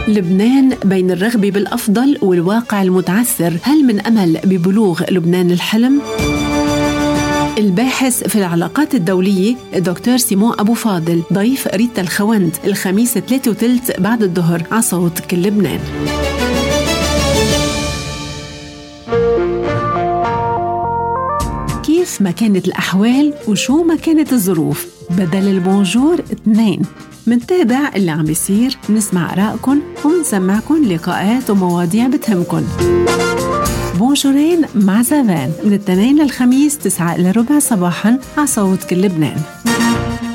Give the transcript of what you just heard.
لبنان بين الرغبة بالأفضل والواقع المتعثر، هل من أمل ببلوغ لبنان الحلم؟ الباحث في العلاقات الدولية الدكتور سيمون أبو فاضل ضيف ريتا الخوند الخميس 3:03 بعد الظهر على صوت كل لبنان. كيف ما كانت الأحوال وشو ما كانت الظروف، بدل البونجور 2. منتابع اللي عم بيصير، منسمع آرائكم ومنسمعكم لقاءات ومواضيع بتهمكن. بونجورين مع زافان من الاثنين للخميس 9:15 صباحاً على صوت كل لبنان.